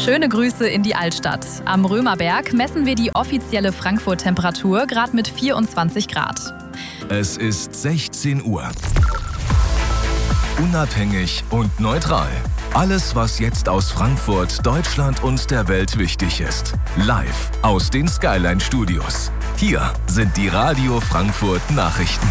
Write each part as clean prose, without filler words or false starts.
Schöne Grüße in die Altstadt. Am Römerberg messen wir die offizielle Frankfurt-Temperatur gerade mit 24 Grad. Es ist 16 Uhr. Unabhängig und neutral. Alles, was jetzt aus Frankfurt, Deutschland und der Welt wichtig ist. Live aus den Skyline Studios. Hier sind die Radio Frankfurt Nachrichten.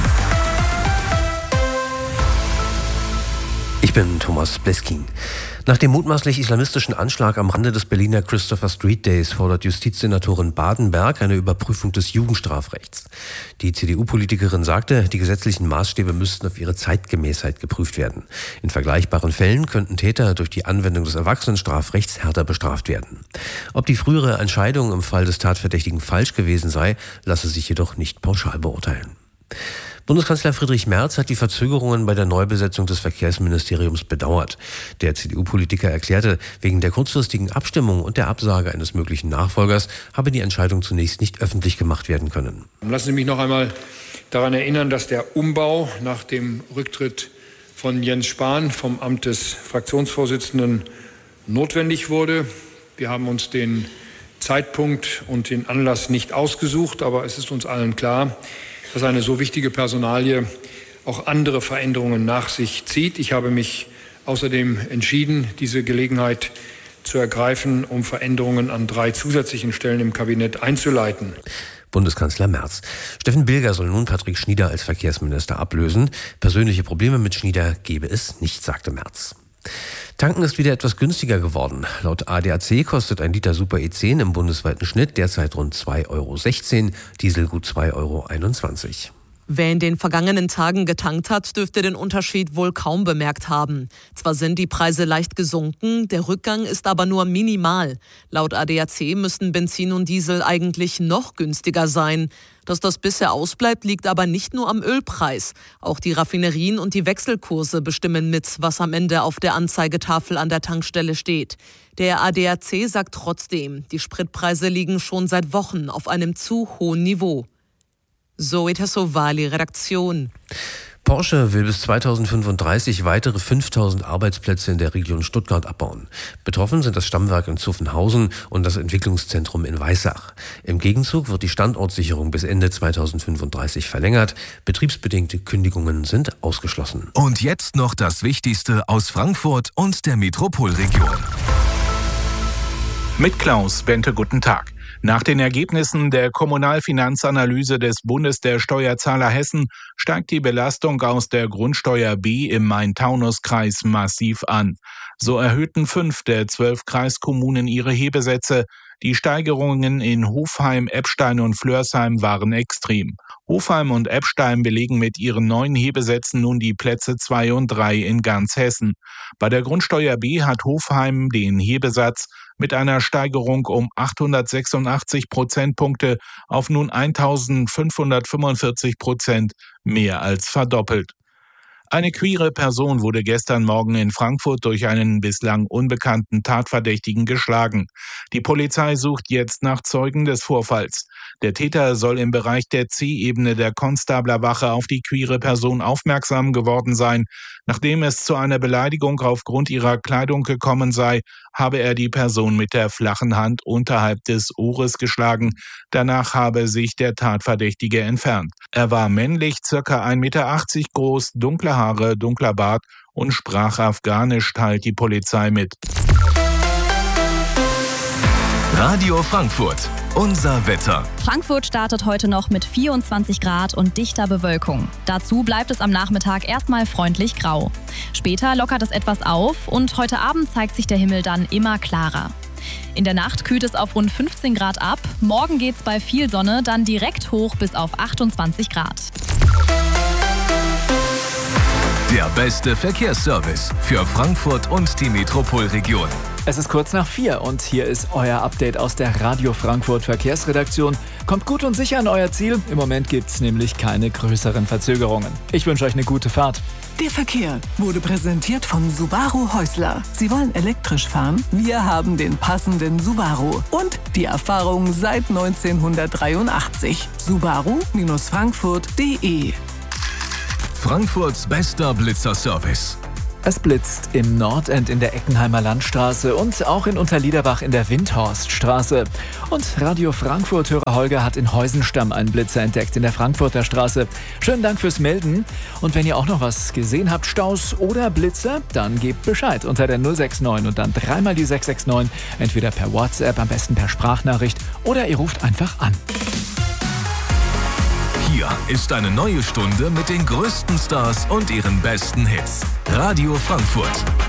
Ich bin Thomas Bleskin. Nach dem mutmaßlich islamistischen Anschlag am Rande des Berliner Christopher Street Days fordert Justizsenatorin Badenberg eine Überprüfung des Jugendstrafrechts. Die CDU-Politikerin sagte, die gesetzlichen Maßstäbe müssten auf ihre Zeitgemäßheit geprüft werden. In vergleichbaren Fällen könnten Täter durch die Anwendung des Erwachsenenstrafrechts härter bestraft werden. Ob die frühere Entscheidung im Fall des Tatverdächtigen falsch gewesen sei, lasse sich jedoch nicht pauschal beurteilen. Bundeskanzler Friedrich Merz hat die Verzögerungen bei der Neubesetzung des Verkehrsministeriums bedauert. Der CDU-Politiker erklärte, wegen der kurzfristigen Abstimmung und der Absage eines möglichen Nachfolgers habe die Entscheidung zunächst nicht öffentlich gemacht werden können. Lassen Sie mich noch einmal daran erinnern, dass der Umbau nach dem Rücktritt von Jens Spahn vom Amt des Fraktionsvorsitzenden notwendig wurde. Wir haben uns den Zeitpunkt und den Anlass nicht ausgesucht, aber es ist uns allen klar, dass eine so wichtige Personalie auch andere Veränderungen nach sich zieht. Ich habe mich außerdem entschieden, diese Gelegenheit zu ergreifen, um Veränderungen an 3 zusätzlichen Stellen im Kabinett einzuleiten. Bundeskanzler Merz. Steffen Bilger soll nun Patrick Schnieder als Verkehrsminister ablösen. Persönliche Probleme mit Schnieder gebe es nicht, sagte Merz. Tanken ist wieder etwas günstiger geworden. Laut ADAC kostet ein Liter Super E10 im bundesweiten Schnitt derzeit rund 2,16 €, Diesel gut 2,21 €. Wer in den vergangenen Tagen getankt hat, dürfte den Unterschied wohl kaum bemerkt haben. Zwar sind die Preise leicht gesunken, der Rückgang ist aber nur minimal. Laut ADAC müssten Benzin und Diesel eigentlich noch günstiger sein. Dass das bisher ausbleibt, liegt aber nicht nur am Ölpreis. Auch die Raffinerien und die Wechselkurse bestimmen mit, was am Ende auf der Anzeigetafel an der Tankstelle steht. Der ADAC sagt trotzdem, die Spritpreise liegen schon seit Wochen auf einem zu hohen Niveau. Zoe Tassovali, Redaktion. Porsche will bis 2035 weitere 5.000 Arbeitsplätze in der Region Stuttgart abbauen. Betroffen sind das Stammwerk in Zuffenhausen und das Entwicklungszentrum in Weissach. Im Gegenzug wird die Standortsicherung bis Ende 2035 verlängert. Betriebsbedingte Kündigungen sind ausgeschlossen. Und jetzt noch das Wichtigste aus Frankfurt und der Metropolregion. Mit Klaus Bente, guten Tag. Nach den Ergebnissen der Kommunalfinanzanalyse des Bundes der Steuerzahler Hessen steigt die Belastung aus der Grundsteuer B im Main-Taunus-Kreis massiv an. So erhöhten 5 der 12 Kreiskommunen ihre Hebesätze. Die Steigerungen in Hofheim, Eppstein und Flörsheim waren extrem. Hofheim und Eppstein belegen mit ihren neuen Hebesätzen nun die Plätze 2 und 3 in ganz Hessen. Bei der Grundsteuer B hat Hofheim den Hebesatz mit einer Steigerung um 886 Prozentpunkte auf nun 1.545% mehr als verdoppelt. Eine queere Person wurde gestern Morgen in Frankfurt durch einen bislang unbekannten Tatverdächtigen geschlagen. Die Polizei sucht jetzt nach Zeugen des Vorfalls. Der Täter soll im Bereich der C-Ebene der Konstablerwache auf die queere Person aufmerksam geworden sein. Nachdem es zu einer Beleidigung aufgrund ihrer Kleidung gekommen sei, habe er die Person mit der flachen Hand unterhalb des Ohres geschlagen. Danach habe sich der Tatverdächtige entfernt. Er war männlich, ca. 1,80 Meter groß, dunkle Haare, dunkler Bart und sprach Afghanisch, teilt die Polizei mit. Radio Frankfurt, unser Wetter. Frankfurt startet heute noch mit 24 Grad und dichter Bewölkung. Dazu bleibt es am Nachmittag erstmal freundlich grau. Später lockert es etwas auf und heute Abend zeigt sich der Himmel dann immer klarer. In der Nacht kühlt es auf rund 15 Grad ab. Morgen geht's bei viel Sonne dann direkt hoch bis auf 28 Grad. Der beste Verkehrsservice für Frankfurt und die Metropolregion. Es ist kurz nach 4 und hier ist euer Update aus der Radio Frankfurt Verkehrsredaktion. Kommt gut und sicher an euer Ziel. Im Moment gibt's nämlich keine größeren Verzögerungen. Ich wünsche euch eine gute Fahrt. Der Verkehr wurde präsentiert von Subaru Häusler. Sie wollen elektrisch fahren? Wir haben den passenden Subaru. Und die Erfahrung seit 1983. Subaru-Frankfurt.de. Frankfurts bester Blitzerservice. Es blitzt im Nordend in der Eckenheimer Landstraße und auch in Unterliederbach in der Windhorststraße. Und Radio Frankfurt-Hörer Holger hat in Heusenstamm einen Blitzer entdeckt in der Frankfurter Straße. Schönen Dank fürs Melden. Und wenn ihr auch noch was gesehen habt, Staus oder Blitzer, dann gebt Bescheid unter der 069 und dann dreimal die 669, entweder per WhatsApp, am besten per Sprachnachricht oder ihr ruft einfach an. Hier ist eine neue Stunde mit den größten Stars und ihren besten Hits. Radio Frankfurt.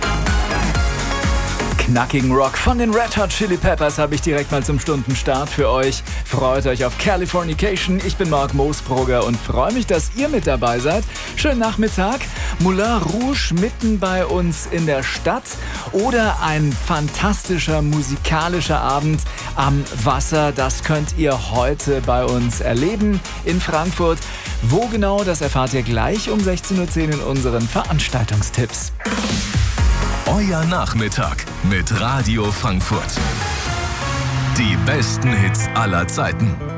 Knackigen Rock von den Red Hot Chili Peppers habe ich direkt mal zum Stundenstart für euch. Freut euch auf Californication. Ich bin Marc Moosbrugger und freue mich, dass ihr mit dabei seid. Schönen Nachmittag. Moulin Rouge mitten bei uns in der Stadt oder ein fantastischer musikalischer Abend am Wasser. Das könnt ihr heute bei uns erleben in Frankfurt. Wo genau, das erfahrt ihr gleich um 16:10 Uhr in unseren Veranstaltungstipps. Euer Nachmittag mit Radio Frankfurt. Die besten Hits aller Zeiten.